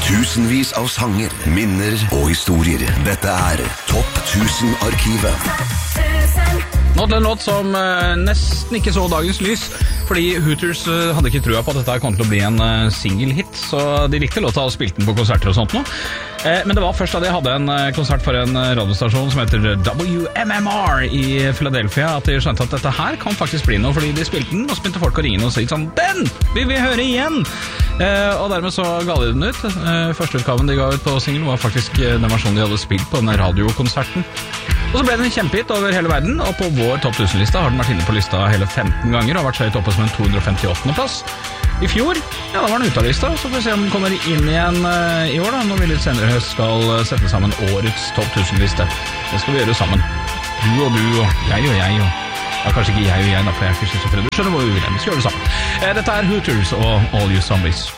Tusenvis av sanger, minner og historier. Dette Topp 1000-arkivet. Nå til en låt som nesten ikke så dagens lys, fordi Hooters hadde ikke trua på at dette kom til å bli en single-hit, så de likte låta og spilte den på konserter og sånt nå. Men det var først da de hadde en konsert for en radiostasjon som heter WMMR i Philadelphia, at de skjønte at dette her kan faktisk bli noe, fordi de spilte den, og så begynte folk å ringe og si sånn, den vil vi høre igjen! Og dermed så ga de den ut. Første utgaven de ga ut på single var faktisk den versjonen de hadde spilt på denne radiokonserten. Og så ble den en kjempehit over hele verden, og på vår topp 1000-lista har den vært inne på lista hele 15 ganger, og har vært så høyt oppe som en 258. plass. I fjor, ja, da var den ute av lista, så får vi se om den kommer inn igjen i år da, når vi litt senere høst skal sette sammen årets topp 1000-liste. Det skal vi gjøre sammen. Du og jeg og jeg og... Ja, kanskje ikke jeg og jeg da, for jeg er ikke schizofren. Du skjønner hvor vi vil hen. Vi skal gjøre det sammen. Dette Hooters og All You Zombies.